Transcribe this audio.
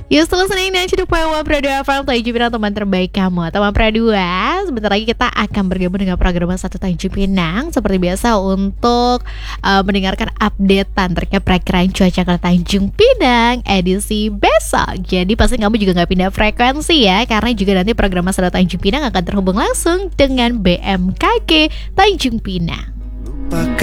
Yuk setelah Senin dan Cidu Poewa Pradua FM Tanjung Pinang, teman terbaik kamu. Teman Pradua, sebentar lagi kita akan bergabung dengan program Satu Tanjung Pinang. Seperti biasa untuk mendengarkan updatean terkait perakiraan cuaca ke Tanjung Pinang edisi besok. Jadi pasti kamu juga gak pindah frekuensi ya, karena juga nanti program Satu Tanjung Pinang akan terhubung langsung dengan BMKG Tanjung Pinang.